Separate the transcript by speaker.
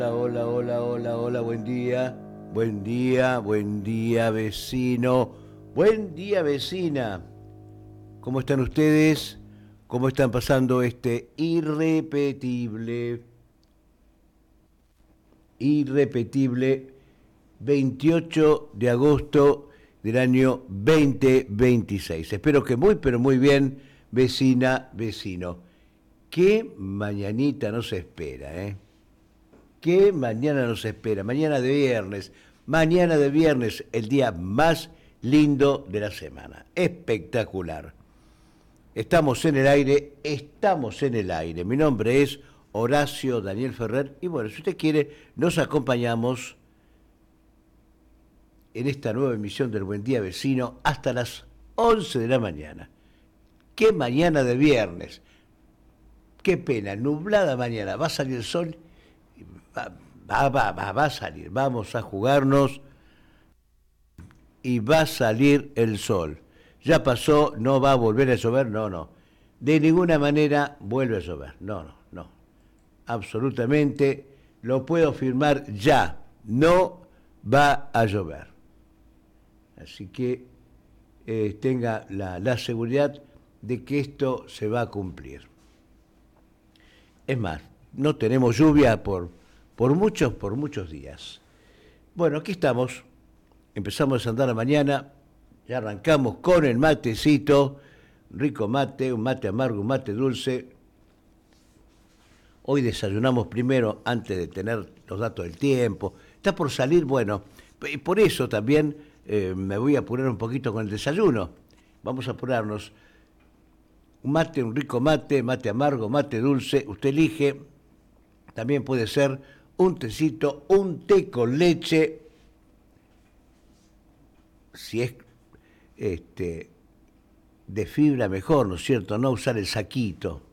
Speaker 1: Hola, hola, hola, hola, buen día. Buen día, buen día, vecino. Buen día, vecina. ¿Cómo están ustedes? ¿Cómo están pasando este irrepetible 28 de agosto del año 2026? Espero que muy, pero muy bien, vecina, vecino. ¿Qué mañanita nos espera, eh? ¿Qué mañana nos espera? Mañana de viernes, el día más lindo de la semana. Espectacular. Estamos en el aire, estamos en el aire. Mi nombre es Horacio Daniel Ferrer y bueno, si usted quiere, nos acompañamos en esta nueva emisión del Buen Día Vecino hasta las 11 de la mañana. ¿Qué mañana de viernes? Qué pena, nublada mañana. Va a salir el sol, va a salir. Vamos a jugarnos y va a salir el sol. Ya pasó, no va a volver a llover, no, no. De ninguna manera vuelve a llover, no, no, no. Absolutamente, lo puedo afirmar ya, no va a llover. Así que tenga la seguridad de que esto se va a cumplir. Es más, no tenemos lluvia por muchos días. Bueno, aquí estamos. Empezamos a andar la mañana. Ya arrancamos con el matecito. Rico mate, un mate amargo, un mate dulce. Hoy desayunamos primero antes de tener los datos del tiempo. Está por salir, bueno, por eso también me voy a apurar un poquito con el desayuno. Vamos a apurarnos. Un mate, un rico mate, mate amargo, mate dulce. Usted elige. También puede ser un tecito, un té con leche. Si es de fibra mejor, ¿no es cierto? No usar el saquito.